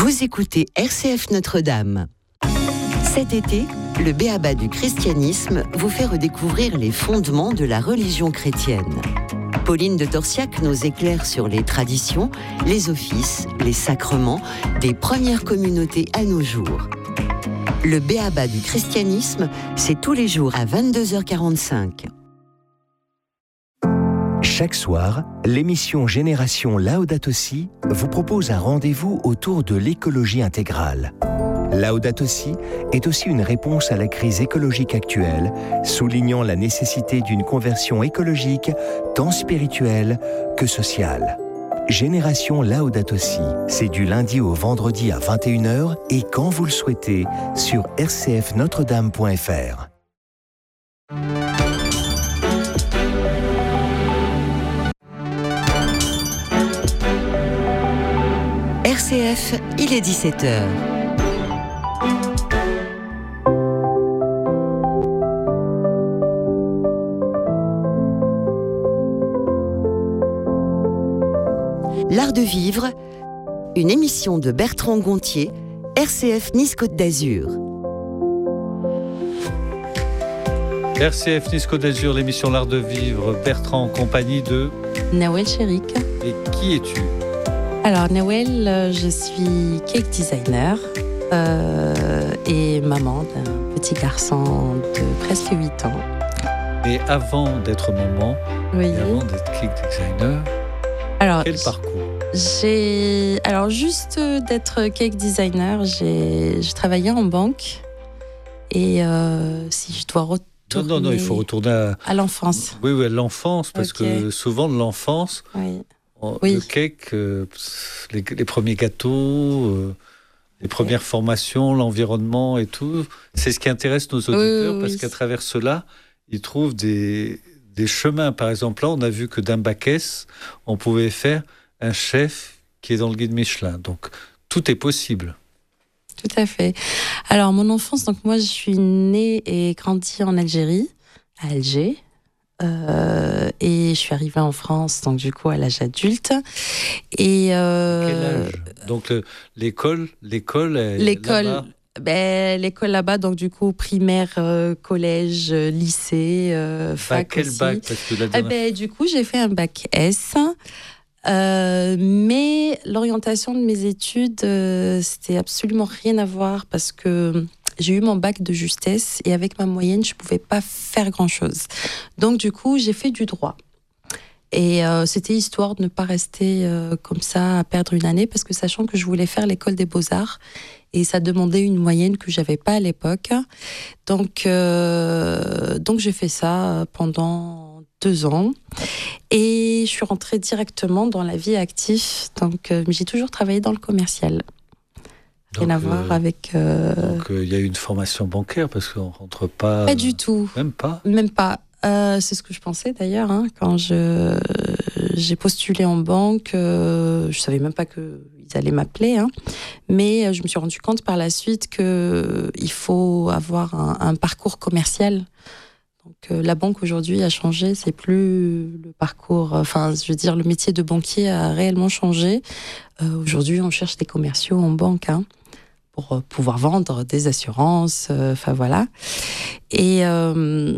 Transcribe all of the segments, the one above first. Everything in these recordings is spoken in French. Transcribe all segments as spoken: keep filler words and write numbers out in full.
Vous écoutez R C F Notre-Dame. Cet été, le B.A.B.A. du christianisme vous fait redécouvrir les fondements de la religion chrétienne. Pauline de Torsiac nous éclaire sur les traditions, les offices, les sacrements des premières communautés à nos jours. Le B.A.B.A. du christianisme, c'est tous les jours à vingt-deux heures quarante-cinq. Chaque soir, l'émission Génération Laudato Si vous propose un rendez-vous autour de l'écologie intégrale. Laudato Si est aussi une réponse à la crise écologique actuelle, soulignant la nécessité d'une conversion écologique tant spirituelle que sociale. Génération Laudato Si, c'est du lundi au vendredi à vingt et une heures et quand vous le souhaitez sur r c f notre dame point f r. R C F, il est dix-sept heures. L'art de vivre, une émission de Bertrand Gontier, R C F Nice-Côte d'Azur. R C F Nice-Côte d'Azur, l'émission L'art de vivre, Bertrand en compagnie de... Nawel Cherik. Et qui es-tu ? Alors Nawel, je suis cake designer euh, et maman d'un petit garçon de presque huit ans. Et avant d'être maman, oui. et avant d'être cake designer, alors, quel parcours ? J'ai, alors juste d'être cake designer, j'ai, j'ai travaillé en banque et euh, si je dois retourner... Non, non, non, il faut retourner à... à l'enfance. Oui, oui, à l'enfance, parce okay. que souvent de l'enfance... Oui. Oui. Le cake, euh, les, les premiers gâteaux, euh, les premières oui. formations, l'environnement et tout, c'est ce qui intéresse nos auditeurs, oui, parce oui. qu'à travers cela, ils trouvent des, des chemins. Par exemple, là, on a vu que d'un bac S, on pouvait faire un chef qui est dans le guide Michelin. Donc, tout est possible. Tout à fait. Alors, mon enfance, donc moi, je suis née et grandie en Algérie, à Alger. Euh, et je suis arrivée en France, donc du coup à l'âge adulte. Et euh, quel âge ? Donc le, l'école, l'école, est l'école, là-bas. Ben, l'école là-bas, donc du coup primaire, euh, collège, lycée, euh, fac bah, quel aussi. bac parce que la dernière... eh ben, du coup j'ai fait un bac S. Euh, mais l'orientation de mes études, euh, c'était absolument rien à voir parce que j'ai eu mon bac de justesse et avec ma moyenne, je ne pouvais pas faire grand-chose. Donc, du coup, j'ai fait du droit. Et euh, c'était histoire de ne pas rester euh, comme ça à perdre une année parce que sachant que je voulais faire l'école des beaux-arts et ça demandait une moyenne que je n'avais pas à l'époque. Donc, euh, donc, j'ai fait ça pendant deux ans et je suis rentrée directement dans la vie active. Donc, euh, j'ai toujours travaillé dans le commercial. Rien donc, à voir euh, avec... Euh... Donc, il euh, y a eu une formation bancaire parce qu'on ne rentre pas... Pas du tout. Même pas Même pas. Euh, c'est ce que je pensais d'ailleurs. Hein, quand je, j'ai postulé en banque, euh, je ne savais même pas qu'ils allaient m'appeler. Hein, mais je me suis rendu compte par la suite qu'il faut avoir un, un parcours commercial. Donc, euh, la banque aujourd'hui a changé. C'est plus le parcours... Enfin, je veux dire, le métier de banquier a réellement changé. Euh, aujourd'hui, on cherche des commerciaux en banque. Hein, pour pouvoir vendre des assurances, enfin euh, voilà. Et, euh,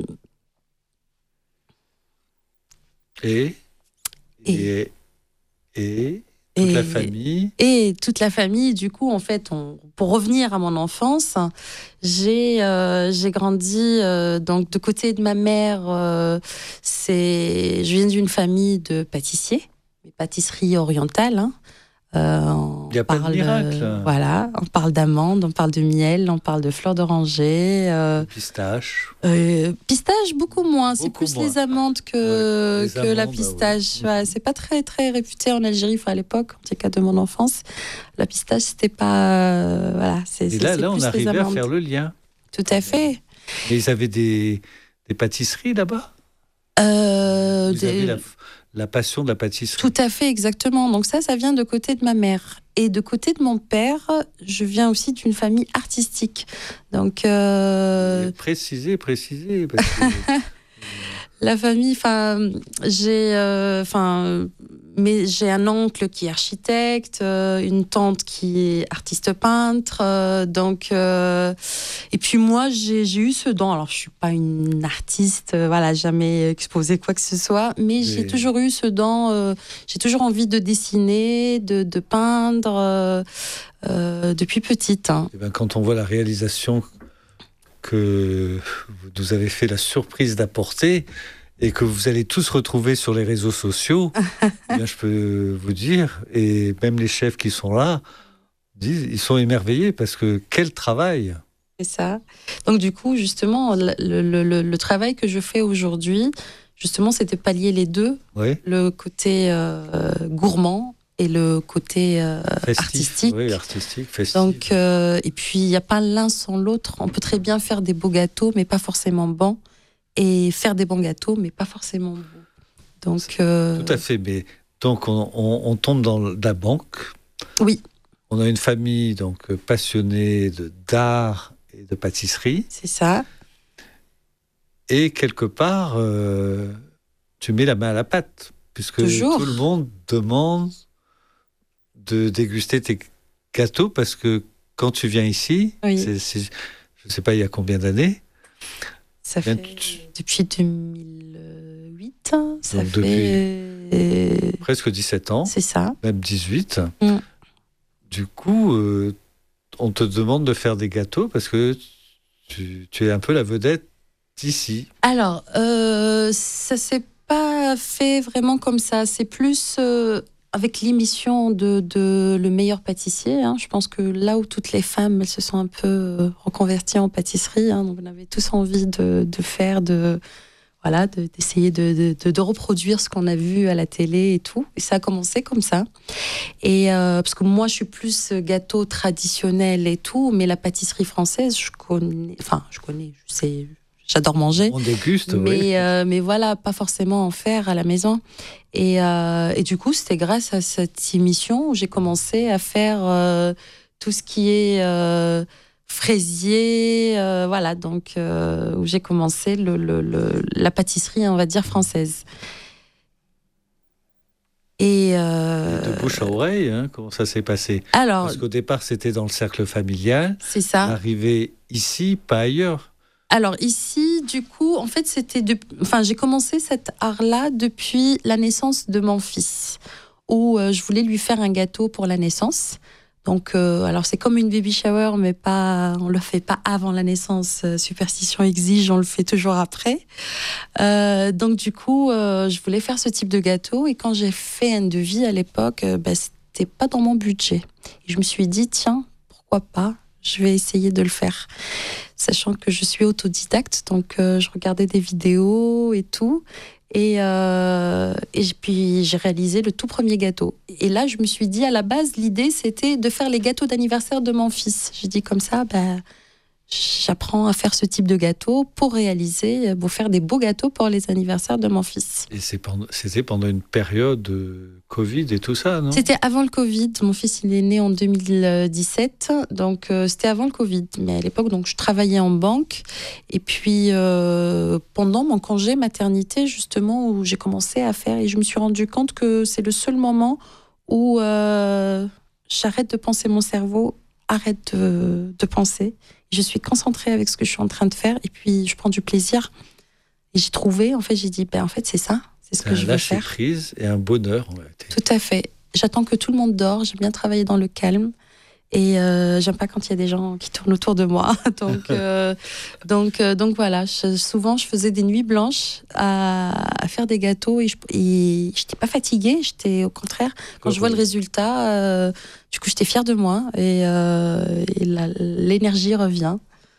et, et, et, et toute et, la famille. Et toute la famille, du coup, en fait, on, pour revenir à mon enfance, j'ai, euh, j'ai grandi, euh, donc de côté de ma mère, euh, c'est, je viens d'une famille de pâtissiers, pâtisserie orientale, hein. Euh, on Il n'y a parle, pas de miracle. Euh, voilà, on parle d'amandes, on parle de miel, on parle de fleurs d'oranger. Euh, pistache. Euh, pistache, beaucoup moins. Beaucoup c'est plus moins. les amandes que, ouais, que amandes, la pistache. Ah ouais. Ouais, c'est pas très, très réputé en Algérie, enfin, à l'époque, en tout cas de mon enfance. La pistache, c'était pas... Euh, voilà, c'est, Et c'est, là, c'est là plus on arrivait les à faire le lien. Tout à fait. Et ils avaient des, des pâtisseries là-bas euh, Vous des... avez la... La passion de la pâtisserie. Tout à fait, exactement. Donc ça, ça vient de côté de ma mère. Et de côté de mon père, je viens aussi d'une famille artistique. Donc... Euh... Précisez, précisez. Parce que... La famille, enfin, j'ai, enfin, euh, mais j'ai un oncle qui est architecte, euh, une tante qui est artiste peintre, euh, donc, euh, et puis moi, j'ai, j'ai eu ce don. Alors, je suis pas une artiste, euh, voilà, jamais exposé quoi que ce soit, mais, mais... j'ai toujours eu ce don. Euh, j'ai toujours envie de dessiner, de, de peindre euh, euh, depuis petite. Hein. Et ben, quand on voit la réalisation que vous nous avez fait la surprise d'apporter et que vous allez tous retrouver sur les réseaux sociaux, eh bien, je peux vous dire, et même les chefs qui sont là, disent, ils sont émerveillés parce que quel travail! C'est ça. Donc du coup, justement, le, le, le, le travail que je fais aujourd'hui, justement, c'était pallier les deux, oui. Le côté euh, gourmand et le côté euh, festif, artistique. Oui, artistique, festif. Donc, euh, et puis, il n'y a pas l'un sans l'autre. On peut très bien faire des beaux gâteaux, mais pas forcément bons. Et faire des bons gâteaux, mais pas forcément beaux. Donc, euh... Tout à fait. Mais donc, on, on, on tombe dans la banque. Oui. On a une famille donc passionnée de, d'art et de pâtisserie. C'est ça. Et quelque part, euh, tu mets la main à la pâte. Puisque Toujours. Tout le monde demande de déguster tes gâteaux, parce que quand tu viens ici, oui. c'est, c'est, je ne sais pas il y a combien d'années. Ça fait tu... depuis deux mille huit. Ça Donc fait depuis presque dix-sept ans. C'est ça. Même dix-huit. Mm. Du coup, euh, on te demande de faire des gâteaux parce que tu, tu es un peu la vedette ici. Alors, euh, ça s'est pas fait vraiment comme ça. C'est plus euh, avec l'émission de, de Le Meilleur Pâtissier. Hein. Je pense que là où toutes les femmes, elles se sont un peu reconverties en pâtisserie. Hein. Donc on avait tous envie de, de faire, de, voilà, de, d'essayer de, de, de reproduire ce qu'on a vu à la télé et tout. Et ça a commencé comme ça. Et euh, parce que moi, je suis plus gâteau traditionnel et tout, mais la pâtisserie française, je connais. Enfin, je connais. Je sais. J'adore manger. On déguste, mais, oui. Euh, mais voilà, pas forcément en faire à la maison. Et, euh, et du coup, c'était grâce à cette émission où j'ai commencé à faire euh, tout ce qui est euh, fraisier, euh, voilà, donc euh, où j'ai commencé le, le, le, la pâtisserie, on va dire, française. Et, euh... et de bouche à oreille, hein, comment ça s'est passé? Alors, parce qu'au départ, c'était dans le cercle familial. C'est ça. Arrivé ici, pas ailleurs. Alors ici, du coup, en fait, c'était de... enfin, j'ai commencé cet art-là depuis la naissance de mon fils, où euh, je voulais lui faire un gâteau pour la naissance. Donc, euh, alors c'est comme une baby shower, mais pas, on le fait pas avant la naissance. Superstition exige, on le fait toujours après. Euh, donc du coup, euh, je voulais faire ce type de gâteau, et quand j'ai fait un devis à l'époque, euh, bah, c'était pas dans mon budget. Et je me suis dit, tiens, pourquoi pas? Je vais essayer de le faire. Sachant que je suis autodidacte, donc euh, je regardais des vidéos et tout. Et, euh, et puis j'ai réalisé le tout premier gâteau. Et là, je me suis dit, à la base, l'idée, c'était de faire les gâteaux d'anniversaire de mon fils. J'ai dit comme ça, bah, j'apprends à faire ce type de gâteau pour réaliser, pour faire des beaux gâteaux pour les anniversaires de mon fils. Et c'est pendant, c'était pendant une période de Covid et tout ça, non? C'était avant le Covid. Mon fils, il est né en deux mille dix-sept, donc euh, c'était avant le Covid. Mais à l'époque, donc, je travaillais en banque. Et puis, euh, pendant mon congé maternité, justement, où j'ai commencé à faire, et je me suis rendu compte que c'est le seul moment où euh, j'arrête de penser, mon cerveau arrête de, de penser. Je suis concentrée avec ce que je suis en train de faire, et puis je prends du plaisir. Et j'ai trouvé, en fait, j'ai dit, ben, en fait, c'est ça, c'est ce c'est que je veux faire. Un lâcher prise et un bonheur, en réalité. Tout à fait. J'attends que tout le monde dort, j'aime bien travailler dans le calme, et euh, j'aime pas quand il y a des gens qui tournent autour de moi. donc, euh, donc, euh, donc voilà, je, souvent je faisais des nuits blanches à, à faire des gâteaux, et je n'étais pas fatiguée, j'étais au contraire, quand oh, je vois oui. le résultat, euh, du coup j'étais fière de moi, et, euh, et la, l'énergie revient.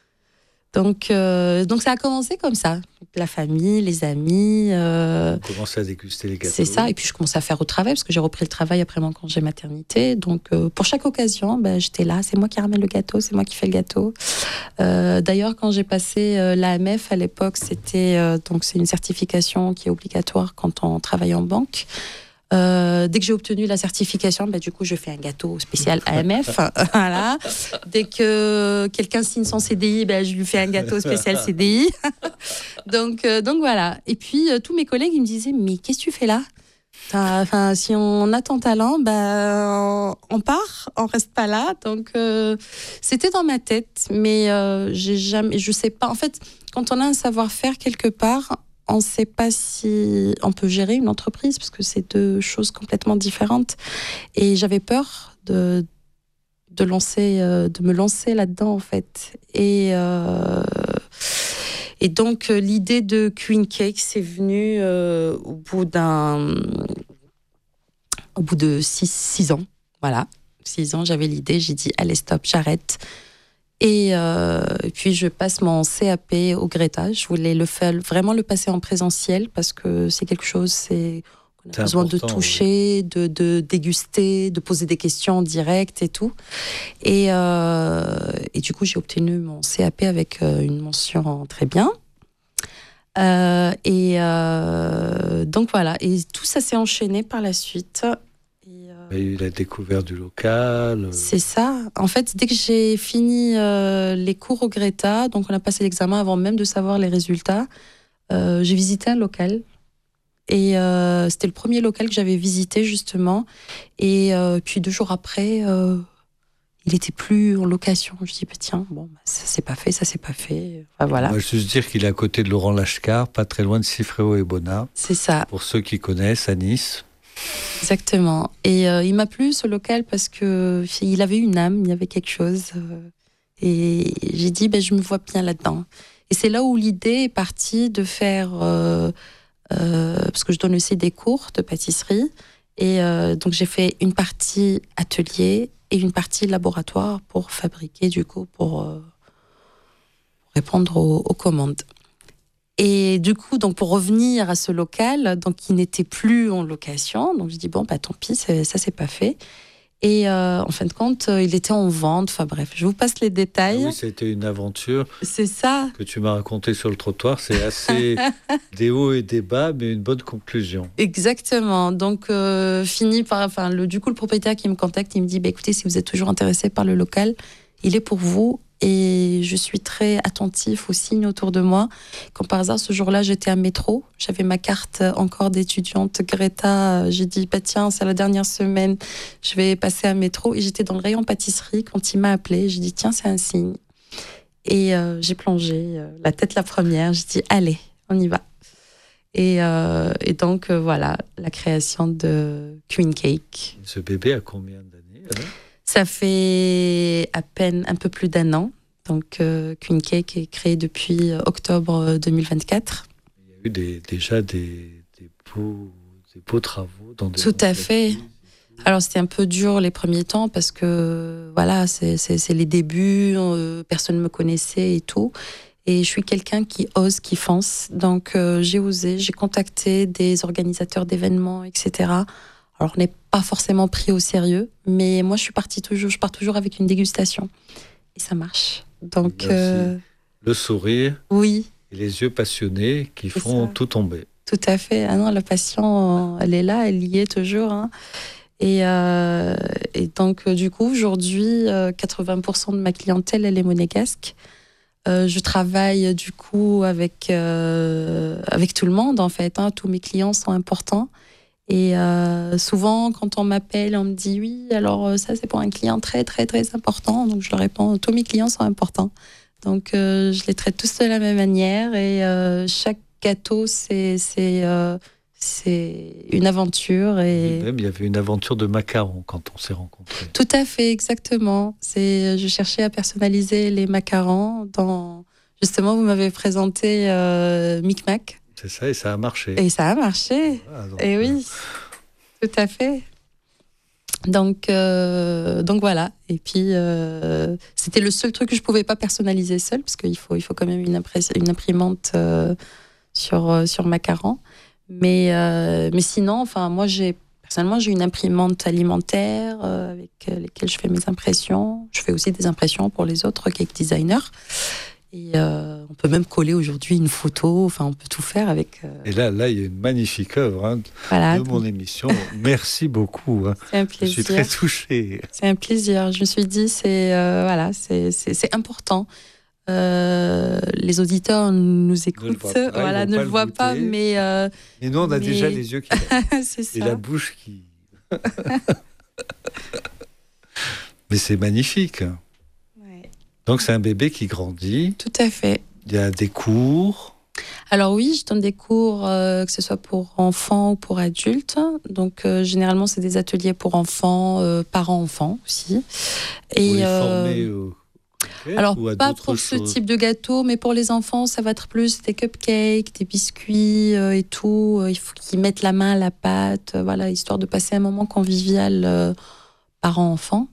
Donc, euh, donc ça a commencé comme ça. La famille, les amis. Euh, On commençait à déguster les gâteaux. C'est ça. Et puis je commençais à faire au travail, parce que j'ai repris le travail après mon congé maternité. Donc euh, pour chaque occasion, ben, j'étais là. C'est moi qui ramène le gâteau, c'est moi qui fais le gâteau. Euh, d'ailleurs, quand j'ai passé euh, l'A M F à l'époque, c'était euh, donc c'est une certification qui est obligatoire quand on travaille en banque. Euh, dès que j'ai obtenu la certification, bah, du coup, je fais un gâteau spécial A M F. Voilà. Dès que quelqu'un signe son C D I, bah, je lui fais un gâteau spécial C D I. donc, euh, donc voilà. Et puis, euh, tous mes collègues, ils me disaient, mais qu'est-ce que tu fais là? Enfin, si on a ton talent, bah, on part, on reste pas là. Donc, euh, c'était dans ma tête, mais euh, j'ai jamais, je sais pas. En fait, quand on a un savoir-faire quelque part, on ne sait pas si on peut gérer une entreprise parce que c'est deux choses complètement différentes. Et j'avais peur de de lancer, euh, de me lancer là-dedans en fait. Et euh, et donc l'idée de Queen Cake c'est venu euh, au bout d'un, au bout de six, six ans. Voilà, six ans, j'avais l'idée. J'ai dit allez stop, j'arrête. Et, euh, et puis je passe mon C A P au Greta. Je voulais le faire, vraiment le passer en présentiel parce que c'est quelque chose, c'est on a c'est besoin de important, toucher, oui. de, de déguster, de poser des questions en direct et tout. Et, euh, et du coup j'ai obtenu mon C A P avec une mention très bien. Euh, et euh, donc voilà. Et tout ça s'est enchaîné par la suite. Il y a eu la découverte du local. C'est ça. En fait, dès que j'ai fini euh, les cours au Greta, donc on a passé l'examen avant même de savoir les résultats, euh, j'ai visité un local. Et euh, c'était le premier local que j'avais visité, justement. Et euh, puis deux jours après, euh, il n'était plus en location. Je dis, bah, tiens, bon, bah, ça s'est pas fait, ça s'est pas fait. Enfin, voilà. On va juste dire qu'il est à côté de Laurent Lachcar, pas très loin de Cifréo et Bonnat. C'est ça. Pour ceux qui connaissent, à Nice. Exactement. Et euh, il m'a plu ce local parce que il avait une âme, il y avait quelque chose. Euh, et j'ai dit, ben, je me vois bien là-dedans. Et c'est là où l'idée est partie de faire, euh, euh, parce que je donne aussi des cours de pâtisserie. Et euh, donc j'ai fait une partie atelier et une partie laboratoire pour fabriquer, du coup, pour, euh, pour répondre aux, aux commandes. Et du coup, donc pour revenir à ce local, donc il n'était plus en location, donc je dis bon bah tant pis, ça c'est pas fait. Et euh, en fin de compte, il était en vente. Enfin bref, je vous passe les détails. Ah oui, c'était une aventure. C'est ça que tu m'as raconté sur le trottoir. C'est assez des hauts et des bas, mais une bonne conclusion. Exactement. Donc euh, fini par, enfin le du coup le propriétaire qui me contacte, il me dit bah écoutez, si vous êtes toujours intéressé par le local, il est pour vous. Et je suis très attentif aux signes autour de moi. Quand par hasard, ce jour-là, j'étais à métro. J'avais ma carte encore d'étudiante Greta. J'ai dit, bah tiens, c'est la dernière semaine, je vais passer à métro. Et j'étais dans le rayon pâtisserie quand il m'a appelé. J'ai dit, tiens, c'est un signe. Et euh, j'ai plongé euh, la tête la première. J'ai dit, allez, on y va. Et, euh, et donc, euh, voilà, la création de Queen Cake. Ce bébé a combien d'années alors ? Ça fait à peine un peu plus d'un an. Donc, euh, Queen Cake est créé depuis octobre deux mille vingt-quatre. Il y a eu des, déjà des, des, beaux, des beaux travaux dans des... Tout à fait. Alors, c'était un peu dur les premiers temps parce que, voilà, c'est, c'est, c'est les débuts, euh, personne ne me connaissait et tout. Et je suis quelqu'un qui ose, qui fonce. Donc, euh, j'ai osé, j'ai contacté des organisateurs d'événements, et cetera. Alors, on n'est pas forcément pris au sérieux, mais moi, je suis partie toujours, je pars toujours avec une dégustation. Et ça marche. Donc, euh... le sourire oui. Et les yeux passionnés qui c'est font ça. Tout tomber. Tout à fait. Ah non, la passion, elle est là, elle y est toujours. Hein. Et, euh, et donc, du coup, aujourd'hui, quatre-vingts pour cent de ma clientèle, elle est monégasque. Euh, je travaille, du coup, avec, euh, avec tout le monde, en fait. Hein. Tous mes clients sont importants. Et euh, souvent, quand on m'appelle, on me dit oui, alors ça, c'est pour un client très, très, très important. Donc, je leur réponds, tous mes clients sont importants. Donc, euh, je les traite tous de la même manière. Et euh, chaque gâteau, c'est, c'est, euh, c'est une aventure. Et... et même, il y avait une aventure de macarons quand on s'est rencontrés. Tout à fait, exactement. C'est, je cherchais à personnaliser les macarons. Dans... Justement, vous m'avez présenté euh, Mic Mac. C'est ça, et ça a marché. Et ça a marché. Voilà, donc, et oui, euh... tout à fait. Donc, euh, donc voilà. Et puis, euh, c'était le seul truc que je ne pouvais pas personnaliser seul, parce qu'il faut, il faut quand même une, impress- une imprimante euh, sur, euh, sur macaron. Mais, euh, mais sinon, enfin, moi, j'ai, personnellement, j'ai une imprimante alimentaire euh, avec lesquelles je fais mes impressions. Je fais aussi des impressions pour les autres cake designers. Et euh, on peut même coller aujourd'hui une photo, enfin on peut tout faire avec... Euh... Et là, là, il y a une magnifique œuvre hein, voilà, de donc... mon émission. Merci beaucoup. Hein. C'est un plaisir. Je suis très touché. C'est un plaisir. Je me suis dit, c'est, euh, voilà, c'est, c'est, c'est important. Euh, les auditeurs nous écoutent, ne le pas, voilà, ne le voient pas, mais... Euh, Et nous, on a mais... déjà les yeux qui... c'est ça. Et la bouche qui... Mais c'est magnifique. Ouais. Donc, c'est un bébé qui grandit. Tout à fait. Il y a des cours. Alors oui, je donne des cours, euh, que ce soit pour enfants ou pour adultes. Donc, euh, généralement, c'est des ateliers pour enfants, euh, parents-enfants aussi. Et, vous les euh, formez au... Alors, ou à pas pour choses. ce type de gâteau, mais pour les enfants, ça va être plus des cupcakes, des biscuits euh, et tout. Il faut qu'ils mettent la main à la pâte, euh, voilà, histoire de passer un moment convivial euh, parents-enfants.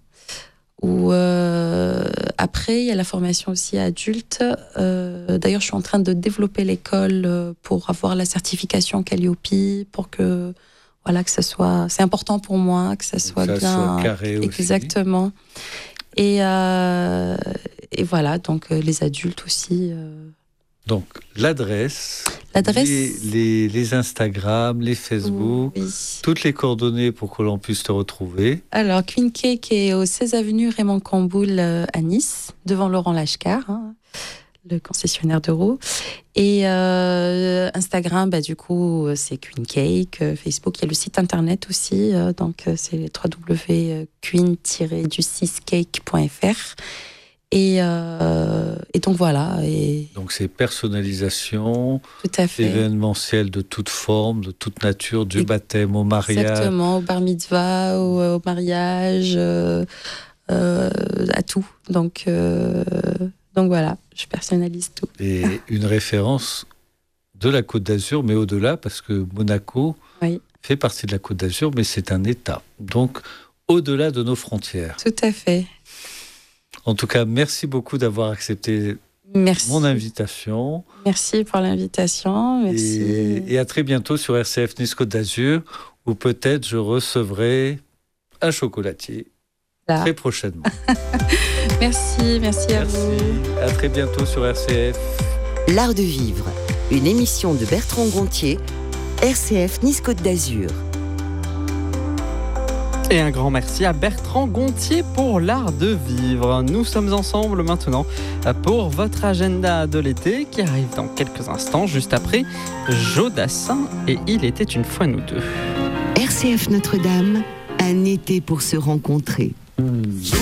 Ou euh, après, il y a la formation aussi adulte. Euh, d'ailleurs, je suis en train de développer l'école pour avoir la certification Calliope, pour que voilà que ça soit. C'est important pour moi que ça soit ça bien soit carré aussi. Exactement. Et, euh, et voilà, donc euh, les adultes aussi. Euh... Donc l'adresse, l'adresse... Les, les, les Instagram, les Facebook, oui. Toutes les coordonnées pour que l'on puisse te retrouver. Alors Queen Cake est au seize avenue Raymond Camboul à Nice, devant Laurent Lachcar, hein, le concessionnaire de roues. Et euh, Instagram, bah, du coup, c'est Queen Cake. Euh, Facebook, il y a le site internet aussi. Euh, donc, c'est w w w point queen tiret du six cake point f r. Et, euh, et donc, voilà. Et... Donc, c'est personnalisation. Tout à fait. Événementiel de toute forme, de toute nature, du et... baptême au mariage. Exactement, au bar mitzvah, au, au mariage, euh, euh, à tout. Donc... Euh... Donc voilà, je personnalise tout. Et une référence de la Côte d'Azur, mais au-delà, parce que Monaco oui. fait partie de la Côte d'Azur, mais c'est un État. Donc, au-delà de nos frontières. Tout à fait. En tout cas, merci beaucoup d'avoir accepté merci. mon invitation. Merci pour l'invitation. Merci. Et, et à très bientôt sur R C F Nice Côte d'Azur, où peut-être je recevrai un chocolatier. Là. Très prochainement. Merci, merci à merci. vous. À très bientôt sur R C F. L'Art de vivre, une émission de Bertrand Gontier, R C F Nice Côte d'Azur. Et un grand merci à Bertrand Gontier pour l'Art de vivre. Nous sommes ensemble maintenant pour votre agenda de l'été qui arrive dans quelques instants, juste après Jodassin et Il était une fois nous deux. R C F Notre-Dame, un été pour se rencontrer. Mmh.